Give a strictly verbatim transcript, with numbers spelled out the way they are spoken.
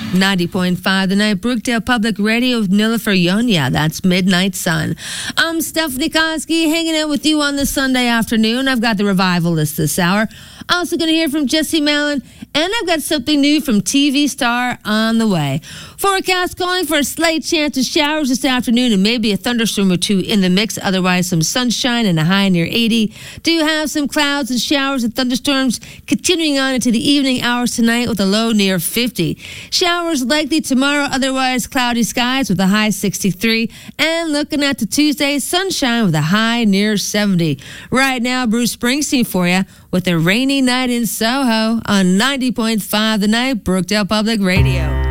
ninety point five The Night, Brookdale Public Radio with Nilofer Yonya. That's Midnight Sun. I'm Stephanie Koski, hanging out with you on this Sunday afternoon. I've got the revival list this hour. Also going to hear from Jesse Malin, and I've got something new from T V star on the way. Forecast calling for a slight chance of showers this afternoon and maybe a thunderstorm or two in the mix. Otherwise, some sunshine and a high near eighty. Do have some clouds and showers and thunderstorms continuing on into the evening hours tonight with a low near fifty. Showers likely tomorrow, otherwise cloudy skies with a high sixty-three. And looking at the Tuesday, sunshine with a high near seventy. Right now, Bruce Springsteen for you with a rainy night in Soho on ninety point five The Night, Brookdale Public Radio.